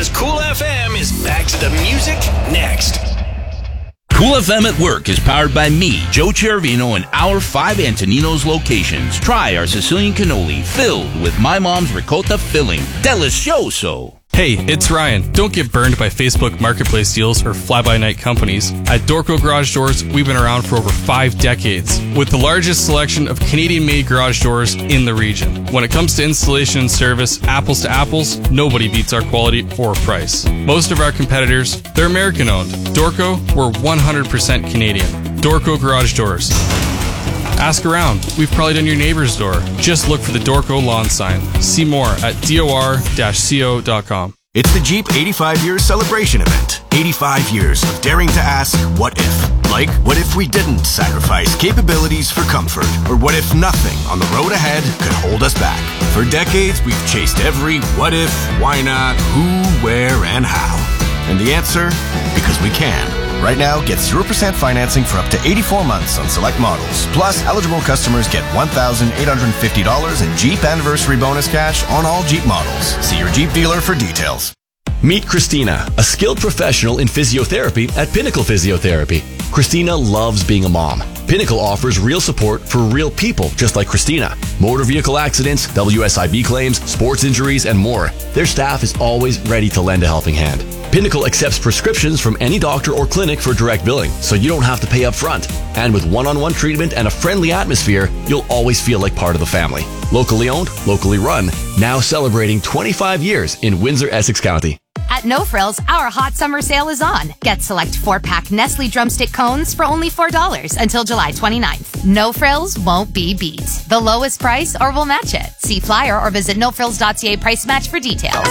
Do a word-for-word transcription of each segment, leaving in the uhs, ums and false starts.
because Cool F M is back to the music next. Cool F M at Work is powered by me, Joe Chervino, and our five Antonino's locations. Try our Sicilian cannoli filled with my mom's ricotta filling. Delicioso! Hey, it's Ryan. Don't get burned by Facebook Marketplace deals or fly-by-night companies. At Dorco Garage Doors, we've been around for over five decades, with the largest selection of Canadian-made garage doors in the region. When it comes to installation and service, apples to apples, nobody beats our quality or price. Most of our competitors, they're American-owned. Dorco, we're one hundred percent Canadian. Dorco Garage Doors. Ask around. We've probably done your neighbor's door. Just look for the Dorco lawn sign. See more at dor dash co dot com. It's the Jeep eighty-five years celebration event. eighty-five years of daring to ask, what if? Like, what if we didn't sacrifice capabilities for comfort? Or what if nothing on the road ahead could hold us back? For decades, we've chased every what if, why not, who, where, and how. And the answer? Because we can. Right now, get zero percent financing for up to eighty-four months on select models. Plus, eligible customers get one thousand eight hundred fifty dollars in Jeep Anniversary Bonus cash on all Jeep models. See your Jeep dealer for details. Meet Christina, a skilled professional in physiotherapy at Pinnacle Physiotherapy. Christina loves being a mom. Pinnacle offers real support for real people just like Christina. Motor vehicle accidents, W S I B claims, sports injuries, and more. Their staff is always ready to lend a helping hand. Pinnacle accepts prescriptions from any doctor or clinic for direct billing, so you don't have to pay up front. And with one-on-one treatment and a friendly atmosphere, you'll always feel like part of the family. Locally owned, locally run, now celebrating twenty-five years in Windsor, Essex County. At No Frills, our hot summer sale is on. Get select four-pack Nestle Drumstick cones for only four dollars until July twenty-ninth. No Frills won't be beat. The lowest price or we'll match it. See flyer or visit no frills dot c a price match for details.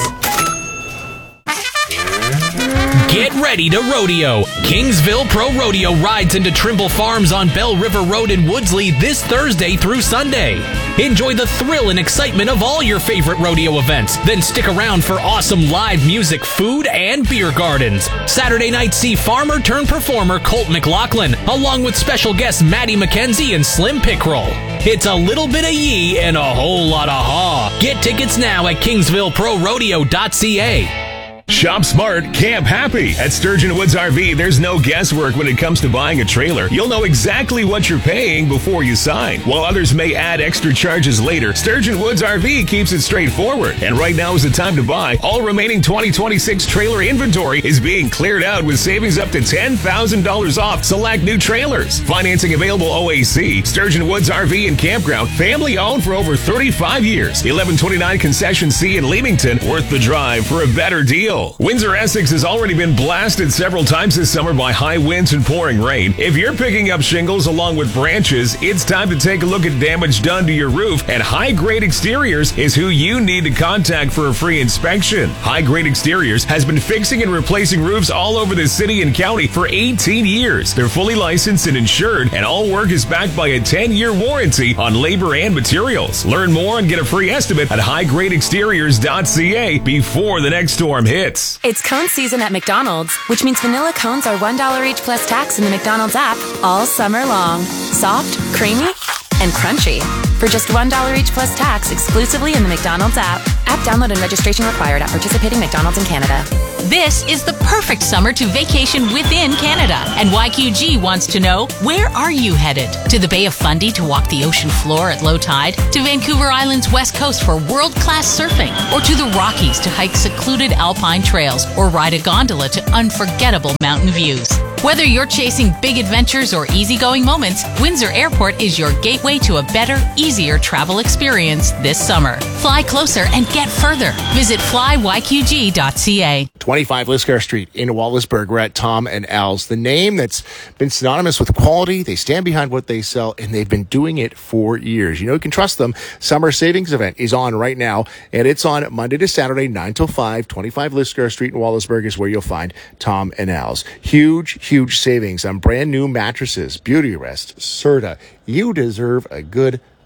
Get ready to rodeo. Kingsville Pro Rodeo rides into Trimble Farms on Bell River Road in Woodsley this Thursday through Sunday. Enjoy the thrill and excitement of all your favorite rodeo events. Then stick around for awesome live music, food, and beer gardens. Saturday night, see farmer turned performer Colt McLaughlin, along with special guests Maddie McKenzie and Slim Pickrell. It's a little bit of yee and a whole lot of haw. Get tickets now at kingsville pro rodeo dot c a. Shop smart, camp happy. At Sturgeon Woods R V, there's no guesswork when it comes to buying a trailer. You'll know exactly what you're paying before you sign. While others may add extra charges later, Sturgeon Woods R V keeps it straightforward. And right now is the time to buy. All remaining twenty twenty-six trailer inventory is being cleared out with savings up to ten thousand dollars off select new trailers. Financing available O A C. Sturgeon Woods R V and Campground, family owned for over thirty-five years. eleven twenty-nine Concession C in Leamington, worth the drive for a better deal. Windsor, Essex has already been blasted several times this summer by high winds and pouring rain. If you're picking up shingles along with branches, it's time to take a look at damage done to your roof, and High Grade Exteriors is who you need to contact for a free inspection. High Grade Exteriors has been fixing and replacing roofs all over the city and county for eighteen years. They're fully licensed and insured, and all work is backed by a ten-year warranty on labor and materials. Learn more and get a free estimate at high grade exteriors dot c a before the next storm hits. It's cone season at McDonald's, which means vanilla cones are one dollar each plus tax in the McDonald's app all summer long. Soft, creamy, and crunchy. For just one dollar each plus tax exclusively in the McDonald's app. App download and registration required at participating McDonald's in Canada. This is the perfect summer to vacation within Canada. And Y Q G wants to know, where are you headed? To the Bay of Fundy to walk the ocean floor at low tide? To Vancouver Island's west coast for world-class surfing? Or to the Rockies to hike secluded alpine trails? Or ride a gondola to unforgettable mountain views? Whether you're chasing big adventures or easygoing moments, Windsor Airport is your gateway to a better, easier travel experience this summer. Fly closer and get further. Visit fly y q g dot c a. twenty-five Liscar Street in Wallaceburg. We're at Tom and Al's, the name that's been synonymous with quality. They stand behind what they sell, and they've been doing it for years. You know, you can trust them. Summer savings event is on right now, and it's on Monday to Saturday, nine till five. twenty-five Liscar Street in Wallaceburg is where you'll find Tom and Al's. Huge, huge savings on brand new mattresses, Beauty Rest, Serta. You deserve a good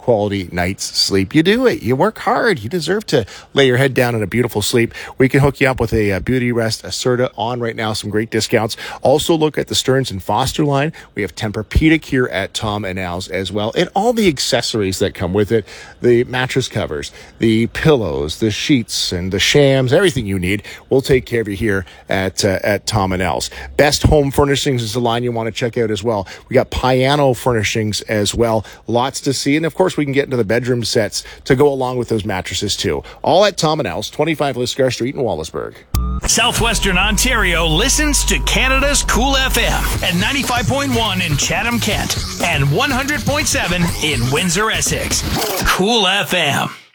quality night's sleep. You do it. You work hard. You deserve to lay your head down in a beautiful sleep. We can hook you up with a, a Beauty Rest Acerta on right now. Some great discounts. Also look at the Stearns and Foster line. We have Tempur-Pedic here at Tom and Al's as well. And all the accessories that come with it. The mattress covers, the pillows, the sheets, and the shams, everything you need. We'll take care of you here at, uh, at Tom and Al's. Best Home Furnishings is the line you want to check out as well. We got Piano Furnishings as well. Lots to see. And of course, we can get into the bedroom sets to go along with those mattresses too. All at Tom and Al's, twenty-five Lisgar Street in Wallaceburg. Southwestern Ontario listens to Canada's Cool F M at ninety-five point one in Chatham, Kent, and one hundred point seven in Windsor, Essex. Cool F M.